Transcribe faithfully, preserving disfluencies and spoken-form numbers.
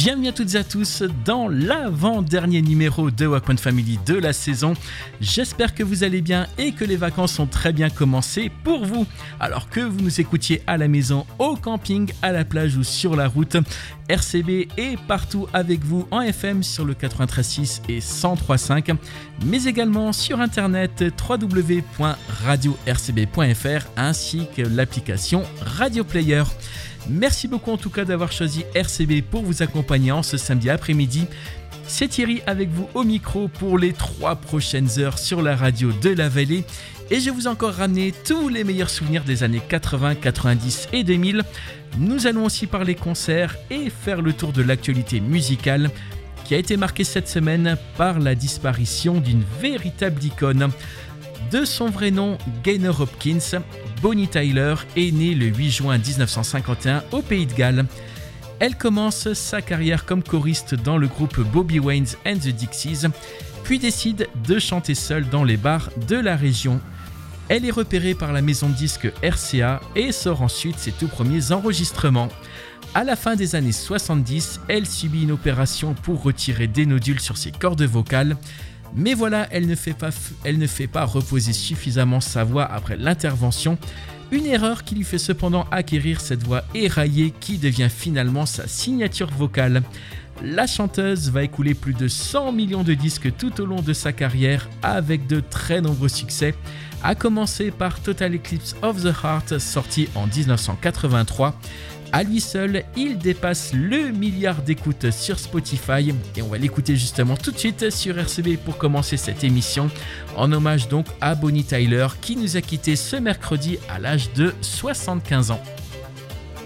Bienvenue à toutes et à tous dans l'avant-dernier numéro de Walkman Family de la saison. J'espère que vous allez bien et que les vacances ont très bien commencé pour vous. Alors que vous nous écoutiez à la maison, au camping, à la plage ou sur la route, R C B est partout avec vous en F M sur le quatre-vingt-treize six et cent trois virgule cinq, mais également sur internet w w w point radio r c b point f r ainsi que l'application Radio Player. Merci beaucoup en tout cas d'avoir choisi R C B pour vous accompagner en ce samedi après-midi. C'est Thierry avec vous au micro pour les trois prochaines heures sur la radio de la vallée. Et je vous ai encore ramené tous les meilleurs souvenirs des années quatre-vingts, quatre-vingt-dix et deux mille. Nous allons aussi parler concerts et faire le tour de l'actualité musicale qui a été marquée cette semaine par la disparition d'une véritable icône. De son vrai nom, Gaynor Hopkins, Bonnie Tyler est née le huit juin dix-neuf cent cinquante et un au Pays de Galles. Elle commence sa carrière comme choriste dans le groupe Bobby Waynes and the Dixies, puis décide de chanter seule dans les bars de la région. Elle est repérée par la maison de disques R C A et sort ensuite ses tout premiers enregistrements. À la fin des années soixante-dix, elle subit une opération pour retirer des nodules sur ses cordes vocales. Mais voilà, elle ne fait pas, elle ne fait pas reposer suffisamment sa voix après l'intervention. Une erreur qui lui fait cependant acquérir cette voix éraillée qui devient finalement sa signature vocale. La chanteuse va écouler plus de cent millions de disques tout au long de sa carrière avec de très nombreux succès, à commencer par Total Eclipse of the Heart sorti en dix-neuf cent quatre-vingt-trois. À lui seul, il dépasse le milliard d'écoutes sur Spotify et on va l'écouter justement tout de suite sur R C B pour commencer cette émission en hommage donc à Bonnie Tyler qui nous a quittés ce mercredi à l'âge de soixante-quinze ans.